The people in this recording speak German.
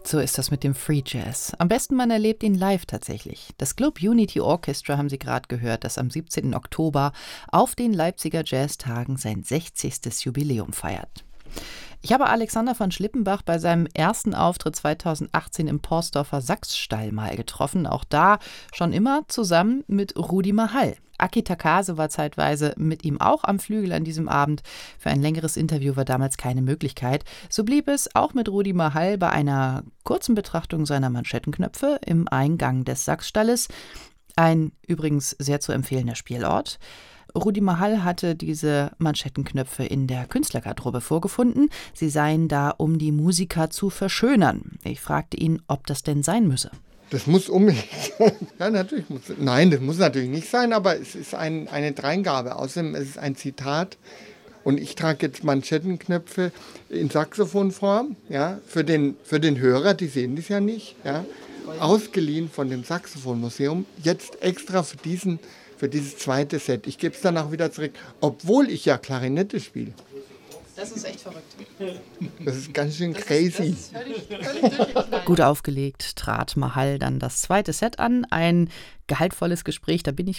So ist das mit dem Free Jazz. Am besten man erlebt ihn live tatsächlich. Das Globe Unity Orchestra haben Sie gerade gehört, das am 17. Oktober auf den Leipziger Jazztagen sein 60. Jubiläum feiert. Ich habe Alexander von Schlippenbach bei seinem ersten Auftritt 2018 im Porsdorfer Sachsstall mal getroffen. Auch da schon immer zusammen mit Rudi Mahal. Aki Takase war zeitweise mit ihm auch am Flügel an diesem Abend. Für ein längeres Interview war damals keine Möglichkeit. So blieb es auch mit Rudi Mahal bei einer kurzen Betrachtung seiner Manschettenknöpfe im Eingang des Sachsstalles. Ein übrigens sehr zu empfehlender Spielort. Rudi Mahal hatte diese Manschettenknöpfe in der Künstlergarderobe vorgefunden. Sie seien da, um die Musiker zu verschönern. Ich fragte ihn, ob das denn sein müsse. Das muss unbedingt sein. Ja, natürlich muss. Nein, das muss natürlich nicht sein, aber es ist eine Dreingabe. Außerdem ist es ein Zitat. Und ich trage jetzt Manschettenknöpfe in Saxophonform, ja, für den Hörer, die sehen das ja nicht, ja, ausgeliehen von dem Saxophonmuseum, jetzt extra für dieses zweite Set. Ich gebe es dann auch wieder zurück, obwohl ich ja Klarinette spiele. Das ist echt verrückt. Das ist ganz schön crazy. Das ist völlig gut aufgelegt trat Mahal dann das zweite Set an. Ein gehaltvolles Gespräch, da bin ich